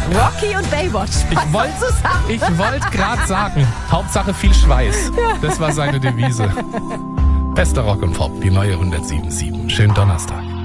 Rocky und Baywatch. Ich wollte gerade sagen, Hauptsache viel Schweiß. Das war seine Devise. Bester Rock und Pop, die neue 107.7. Schönen Donnerstag.